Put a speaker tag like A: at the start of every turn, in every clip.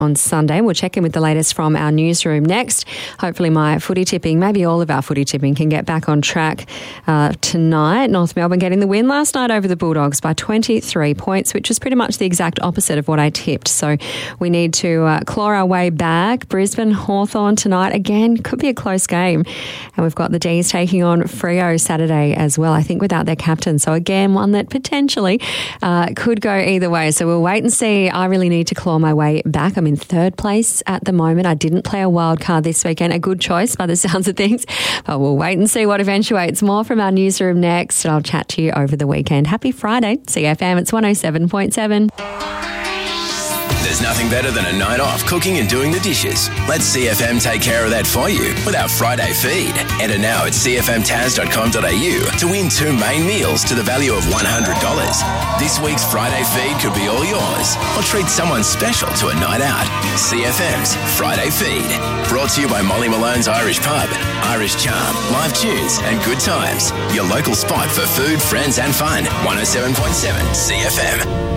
A: on Sunday. We'll check in with the latest from our newsroom next. Hopefully my footy tipping, maybe all of our footy tipping, can get back on track tonight. North Melbourne getting the win last night over the Bulldogs by 23 points, which was pretty much the exact opposite of what I tipped. So we need to claw our way back. Brisbane Hawthorn tonight. Again, could be a close game. And we've got the D's taking on Freo Saturday as well, I think without their captain. So again, one that potentially could go either way. So we'll wait and see. I really need to claw my way back. I'm in third place at the moment. I didn't play a wild card this weekend. A good choice by the sounds of things. But we'll wait and see what eventuates. More from our newsroom next. And I'll chat to you over the weekend. Happy Friday. CFM, it's 107.7.
B: There's nothing better than a night off cooking and doing the dishes. Let CFM take care of that for you with our Friday feed. Enter now at cfmtaz.com.au to win 2 main meals to the value of $100. This week's Friday feed could be all yours, or treat someone special to a night out. CFM's Friday feed. Brought to you by Molly Malone's Irish Pub, Irish Charm, live tunes and good times. Your local spot for food, friends and fun. 107.7 CFM.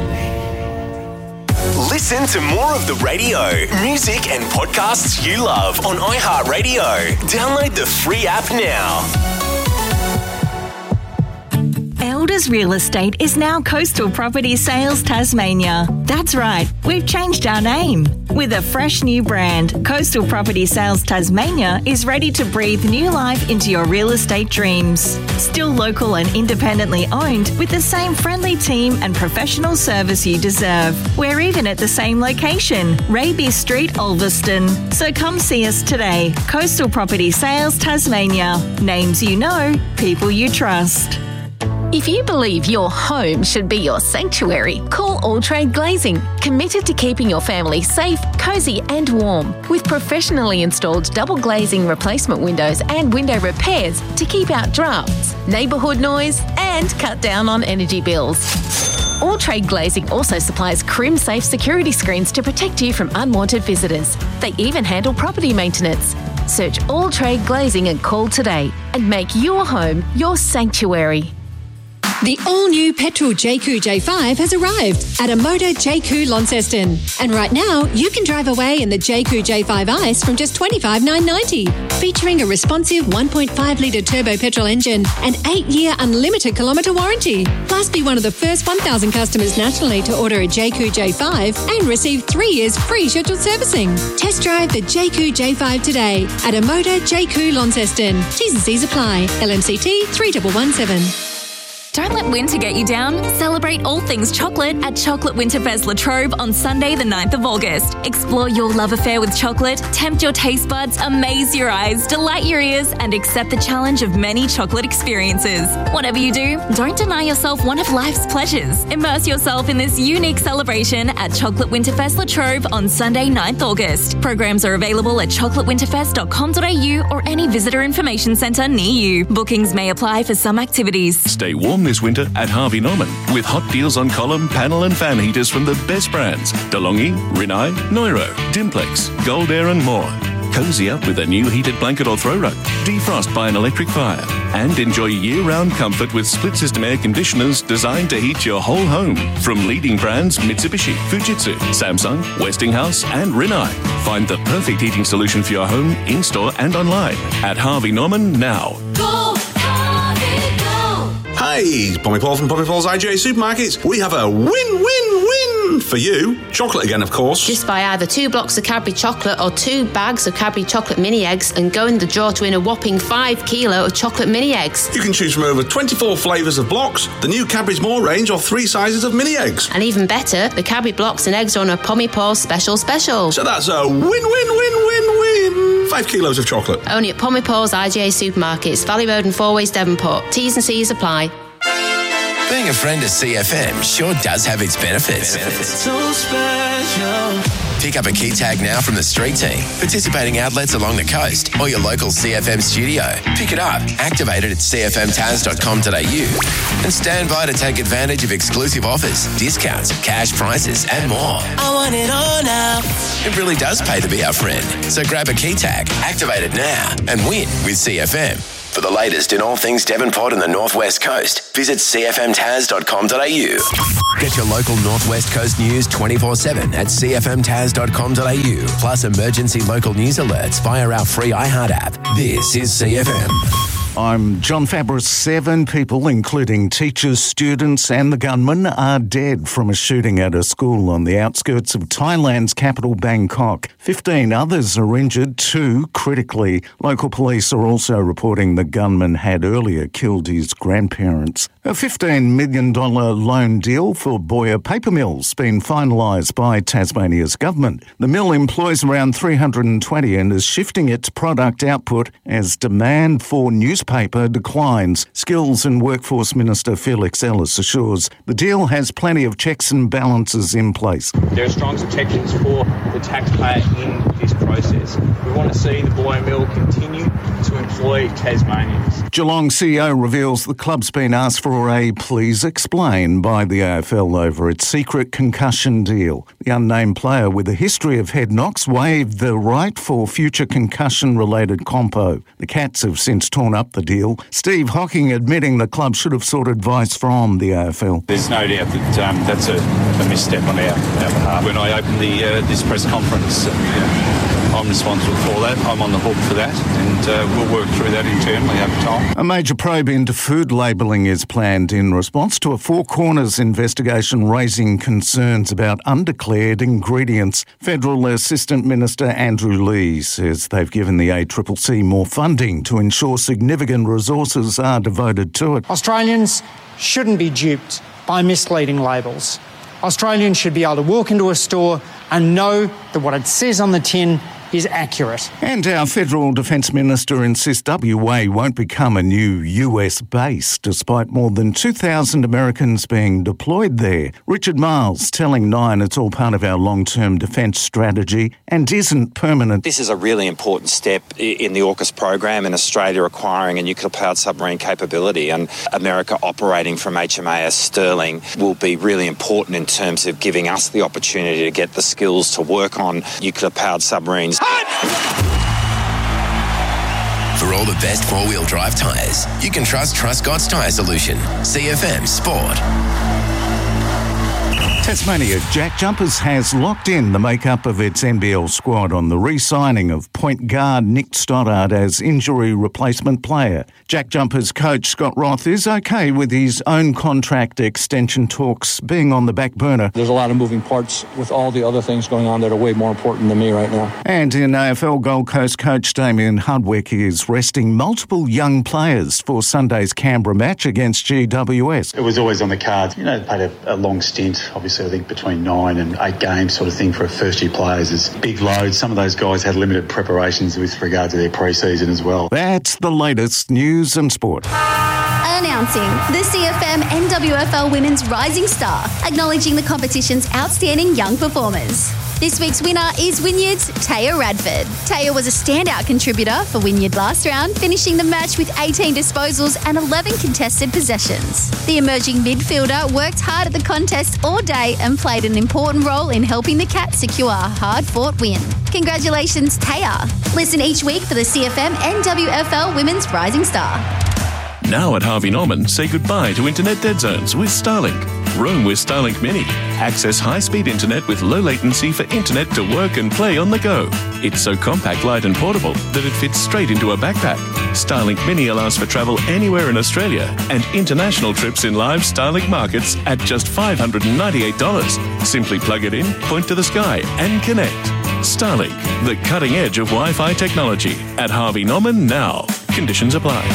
C: Listen to more of the radio, music and podcasts you love on iHeartRadio. Download the free app now.
D: Elders Real Estate is now Coastal Property Sales Tasmania. That's right, we've changed our name. With a fresh new brand, Coastal Property Sales Tasmania is ready to breathe new life into your real estate dreams. Still local and independently owned, with the same friendly team and professional service you deserve. We're even at the same location, Raby Street, Ulverston. So come see us today. Coastal Property Sales Tasmania. Names you know, people you trust.
E: If you believe your home should be your sanctuary, call All Trade Glazing, committed to keeping your family safe, cosy and warm, with professionally installed double glazing replacement windows and window repairs to keep out drafts, neighbourhood noise and cut down on energy bills. All Trade Glazing also supplies Crim-safe security screens to protect you from unwanted visitors. They even handle property maintenance. Search All Trade Glazing and call today and make your home your sanctuary.
F: The all-new petrol JQ J5 has arrived at Amoda JQ Launceston. And right now, you can drive away in the JQ J5 Ice from just $25,990. Featuring a responsive 1.5-litre turbo petrol engine and 8-year unlimited kilometre warranty. Plus, be one of the first 1,000 customers nationally to order a JQ J5 and receive 3 years free scheduled servicing. Test drive the JQ J5 today at Amoda JQ Launceston. T's and C's apply. LMCT 3117.
G: Don't let winter get you down. Celebrate all things chocolate at Chocolate Winterfest La Trobe on Sunday the 9th of August. Explore your love affair with chocolate, tempt your taste buds, amaze your eyes, delight your ears, and accept the challenge of many chocolate experiences. Whatever you do, don't deny yourself one of life's pleasures. Immerse yourself in this unique celebration at Chocolate Winterfest La Trobe on Sunday 9th August. Programs are available at chocolatewinterfest.com.au or any visitor information centre near you. Bookings may apply for some activities.
H: Stay warm this winter at Harvey Norman with hot deals on column, panel and fan heaters from the best brands: DeLonghi, Rinnai, Neuro, Dimplex, Gold Air and more. Cozy up with a new heated blanket or throw rug. Defrost by an electric fire. And enjoy year-round comfort with split-system air conditioners designed to heat your whole home. From leading brands Mitsubishi, Fujitsu, Samsung, Westinghouse and Rinnai. Find the perfect heating solution for your home, in-store and online at Harvey Norman now.
I: Go Harvey, go!
J: Hi, Pommy Paul from Pommy Paul's IGA Supermarkets. We have a win-win-win for you. Chocolate again, of course.
K: Just buy either 2 blocks of Cadbury chocolate or 2 bags of Cadbury chocolate mini eggs and go in the draw to win a whopping 5 kilo of chocolate mini eggs.
J: You can choose from over 24 flavours of blocks, the new Cadbury's More range, or 3 sizes of mini eggs.
K: And even better, the Cadbury blocks and eggs are on a Pommy Paul special.
J: So that's a win-win-win-win-win. 5 kilos of chocolate.
K: Only at Pommy Paul's IGA Supermarkets, Valley Road and Four Ways Devonport. T's and C's apply.
B: Being a friend of CFM sure does have its benefits.
I: So special.
B: Pick up a key tag now from the street team, participating outlets along the coast, or your local CFM studio. Pick it up, activate it at cfmtaz.com.au, and stand by to take advantage of exclusive offers, discounts, cash prizes, and more.
I: I want it all now.
B: It really does pay to be our friend. So grab a key tag, activate it now, and win with CFM. For the latest in all things Devonport and the North West Coast, visit cfmtaz.com.au. Get your local North West Coast news 24/7 at cfmtaz.com.au. Plus emergency local news alerts via our free iHeart app. This is CFM.
L: I'm John Fabris. 7 people, including teachers, students and the gunman, are dead from a shooting at a school on the outskirts of Thailand's capital, Bangkok. 15 others are injured, 2 critically. Local police are also reporting the gunman had earlier killed his grandparents. A $15 million loan deal for Boyer Paper Mill's been finalised by Tasmania's government. The mill employs around 320 and is shifting its product output as demand for newspaper declines. Skills and Workforce Minister Felix Ellis assures the deal has plenty of checks and balances in place.
M: There are strong protections for the taxpayer in this process. We want to see the Boyer Mill continue to employ Tasmanians.
L: Geelong CEO reveals the club's been asked for a please explain by the AFL over its secret concussion deal. The unnamed player with a history of head knocks waived the right for future concussion-related compo. The Cats have since torn up the deal. Steve Hocking admitting the club should have sought advice from the AFL.
N: There's no doubt that that's a misstep on our behalf. When I opened this press conference, I'm responsible for that. I'm on the hook for that, and we'll work through that internally over time.
L: A major probe into food labelling is planned in response to a Four Corners investigation raising concerns about undeclared ingredients. Federal Assistant Minister Andrew Lee says they've given the ACCC more funding to ensure significant resources are devoted to it.
O: Australians shouldn't be duped by misleading labels. Australians should be able to walk into a store and know that what it says on the tin is accurate.
L: And our Federal Defence Minister insists WA won't become a new US base, despite more than 2,000 Americans being deployed there. Richard Miles telling Nine it's all part of our long-term defence strategy and isn't permanent.
P: This is a really important step in the AUKUS program in Australia acquiring a nuclear-powered submarine capability, and America operating from HMAS Sterling will be really important in terms of giving us the opportunity to get the skills to work on nuclear-powered submarines.
B: For all the best four-wheel drive tyres, you can trust Truscott's Tyre Solution. CFM Sport.
L: Tasmania Jack Jumpers has locked in the makeup of its NBL squad on the re-signing of point guard Nick Stoddart as injury replacement player. Jack Jumpers coach Scott Roth is okay with his own contract extension talks being on the back burner.
Q: There's a lot of moving parts with all the other things going on that are way more important than me right now.
L: And in AFL, Gold Coast coach Damien Hardwick is resting multiple young players for Sunday's Canberra match against GWS.
R: It was always on the cards. You know, they played a long stint, obviously. I think between 9 and 8 games sort of thing for first-year players is big load. Some of those guys had limited preparations with regard to their pre-season as well.
L: That's the latest news and sport.
S: Announcing the CFM NWFL Women's Rising Star, acknowledging the competition's outstanding young performers. This week's winner is Wynyard's Taya Radford. Taya was a standout contributor for Wynyard last round, finishing the match with 18 disposals and 11 contested possessions. The emerging midfielder worked hard at the contest all day and played an important role in helping the Cats secure a hard-fought win. Congratulations, Taya. Listen each week for the CFM NWFL Women's Rising Star.
H: Now at Harvey Norman, say goodbye to internet dead zones with Starlink. Roam with Starlink Mini. Access high-speed internet with low latency for internet to work and play on the go. It's so compact, light and portable that it fits straight into a backpack. Starlink Mini allows for travel anywhere in Australia and international trips in live Starlink markets at just $598. Simply plug it in, point to the sky and connect. Starlink, the cutting edge of Wi-Fi technology. At Harvey Norman now. Conditions apply.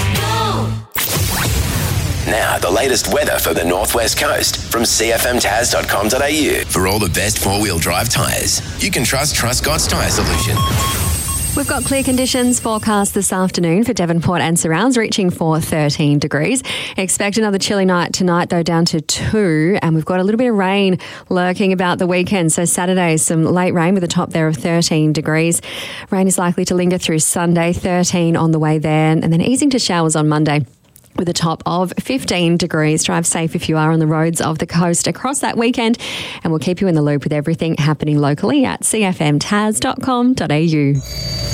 B: Now, the latest weather for the North West Coast from cfmtaz.com.au. For all the best four-wheel drive tyres, you can trust Truscott's Tyre Solution.
A: We've got clear conditions forecast this afternoon for Devonport and surrounds, reaching for 13 degrees. Expect another chilly night tonight, though, down to 2. And we've got a little bit of rain lurking about the weekend. So Saturday, some late rain with a top there of 13 degrees. Rain is likely to linger through Sunday, 13 on the way there, and then easing to showers on Monday, with a top of 15 degrees. Drive safe if you are on the roads of the coast across that weekend, and we'll keep you in the loop with everything happening locally at cfmtaz.com.au.